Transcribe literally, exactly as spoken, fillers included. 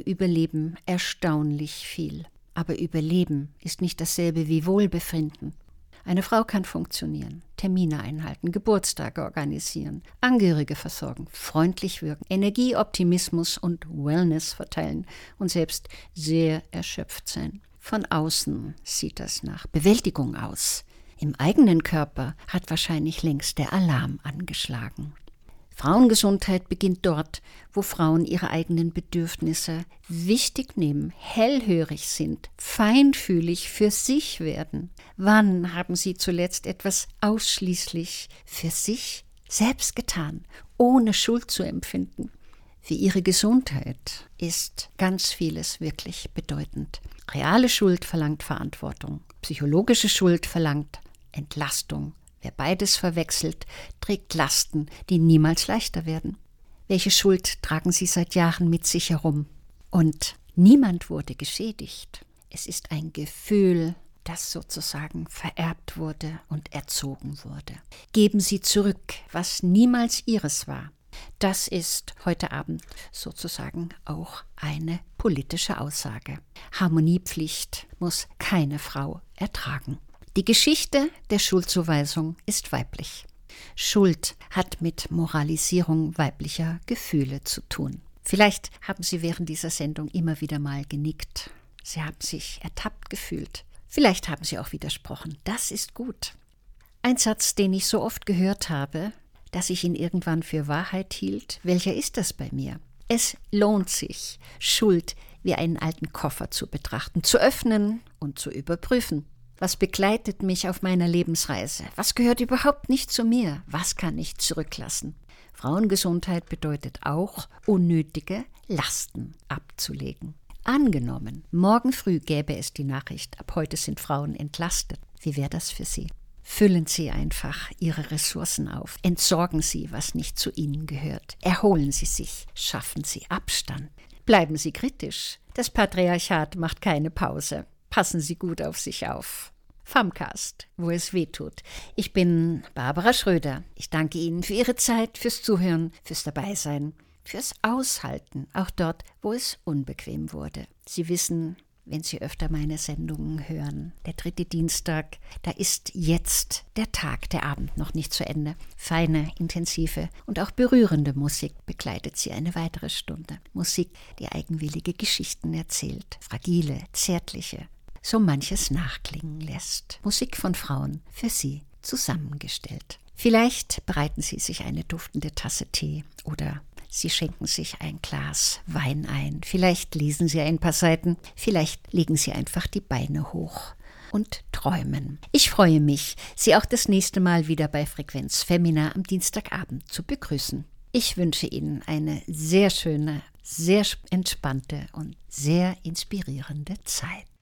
Überleben erstaunlich viel. Aber Überleben ist nicht dasselbe wie Wohlbefinden. Eine Frau kann funktionieren, Termine einhalten, Geburtstage organisieren, Angehörige versorgen, freundlich wirken, Energie, Optimismus und Wellness verteilen und selbst sehr erschöpft sein. Von außen sieht das nach Bewältigung aus. Im eigenen Körper hat wahrscheinlich längst der Alarm angeschlagen. Frauengesundheit beginnt dort, wo Frauen ihre eigenen Bedürfnisse wichtig nehmen, hellhörig sind, feinfühlig für sich werden. Wann haben sie zuletzt etwas ausschließlich für sich selbst getan, ohne Schuld zu empfinden? Für ihre Gesundheit ist ganz vieles wirklich bedeutend. Reale Schuld verlangt Verantwortung, psychologische Schuld verlangt Entlastung. Wer beides verwechselt, trägt Lasten, die niemals leichter werden. Welche Schuld tragen Sie seit Jahren mit sich herum? Und niemand wurde geschädigt. Es ist ein Gefühl, das sozusagen vererbt wurde und erzogen wurde. Geben Sie zurück, was niemals Ihres war. Das ist heute Abend sozusagen auch eine politische Aussage. Harmoniepflicht muss keine Frau ertragen. Die Geschichte der Schuldzuweisung ist weiblich. Schuld hat mit Moralisierung weiblicher Gefühle zu tun. Vielleicht haben Sie während dieser Sendung immer wieder mal genickt. Sie haben sich ertappt gefühlt. Vielleicht haben Sie auch widersprochen. Das ist gut. Ein Satz, den ich so oft gehört habe, dass ich ihn irgendwann für Wahrheit hielt. Welcher ist das bei mir? Es lohnt sich, Schuld wie einen alten Koffer zu betrachten, zu öffnen und zu überprüfen. Was begleitet mich auf meiner Lebensreise? Was gehört überhaupt nicht zu mir? Was kann ich zurücklassen? Frauengesundheit bedeutet auch, unnötige Lasten abzulegen. Angenommen, morgen früh gäbe es die Nachricht, ab heute sind Frauen entlastet. Wie wäre das für Sie? Füllen Sie einfach Ihre Ressourcen auf. Entsorgen Sie, was nicht zu Ihnen gehört. Erholen Sie sich. Schaffen Sie Abstand. Bleiben Sie kritisch. Das Patriarchat macht keine Pause. Passen Sie gut auf sich auf. Femcast, wo es weh tut. Ich bin Barbara Schröder. Ich danke Ihnen für Ihre Zeit, fürs Zuhören, fürs Dabeisein, fürs Aushalten, auch dort, wo es unbequem wurde. Sie wissen, wenn Sie öfter meine Sendungen hören, der dritte Dienstag, da ist jetzt der Tag, der Abend noch nicht zu Ende. Feine, intensive und auch berührende Musik begleitet Sie eine weitere Stunde. Musik, die eigenwillige Geschichten erzählt, fragile, zärtliche, so manches nachklingen lässt. Musik von Frauen für Sie zusammengestellt. Vielleicht bereiten Sie sich eine duftende Tasse Tee oder Sie schenken sich ein Glas Wein ein. Vielleicht lesen Sie ein paar Seiten. Vielleicht legen Sie einfach die Beine hoch und träumen. Ich freue mich, Sie auch das nächste Mal wieder bei Frequenz Femina am Dienstagabend zu begrüßen. Ich wünsche Ihnen eine sehr schöne, sehr entspannte und sehr inspirierende Zeit.